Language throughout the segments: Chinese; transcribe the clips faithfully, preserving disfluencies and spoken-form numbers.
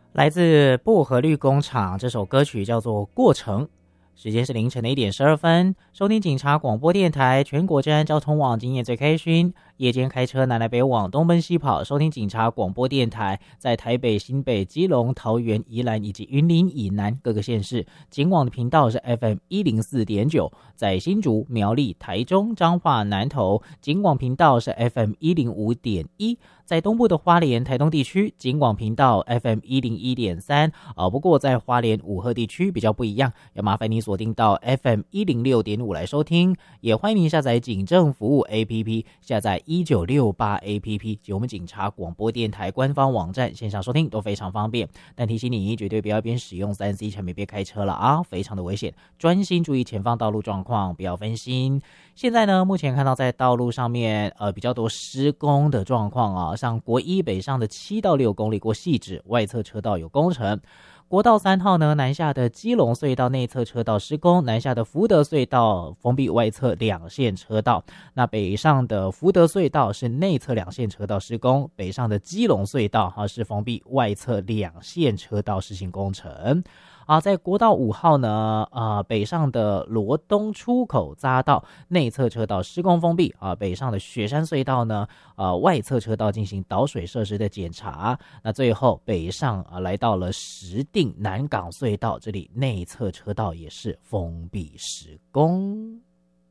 来自薄荷绿工厂，这首歌曲叫做《过程》。时间是凌晨的一点十二分，收听警察广播电台全国治安交通网，今夜最开心。夜间开车南来北往，东奔西跑，收听警察广播电台，在台北、新北、基隆、桃园、宜兰以及云林以南各个县市，警广的频道是 F M 一零四点九，在新竹、苗栗、台中、彰化、南投，警广频道是 F M 一零五点一。在东部的花莲、台东地区，警广频道 F M 一零一点三，啊，不过在花莲五鹤地区比较不一样，要麻烦你锁定到 F M 一零六点五来收听。也欢迎您下载警政服务 A P P， 下载一九六八 A P P 及我们警察广播电台官方网站，线上收听都非常方便。但提醒你，绝对不要边使用 三 C 产品边开车了啊，非常的危险，专心注意前方道路状况，不要分心。现在呢，目前看到在道路上面呃比较多施工的状况啊，像国一北上的七到六公里过汐止外侧车道有工程，国道三号呢南下的基隆隧道内侧车道施工，南下的福德隧道封闭外侧两线车道，那北上的福德隧道是内侧两线车道施工，北上的基隆隧道啊是封闭外侧两线车道施行工程。啊，在国道五号呢，呃，北上的罗东出口匝道内侧车道施工封闭啊，北上的雪山隧道呢，呃，外侧车道进行导水设施的检查。那最后北上啊，来到了石碇南港隧道，这里内侧车道也是封闭施工。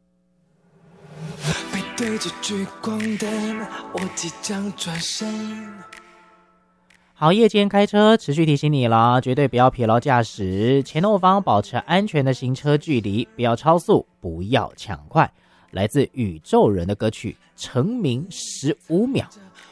背对着聚光灯，我即将转身。好，夜间开车持续提醒你了，绝对不要疲劳驾驶，前后方保持安全的行车距离，不要超速，不要抢快。来自宇宙人的歌曲《成名十五秒》。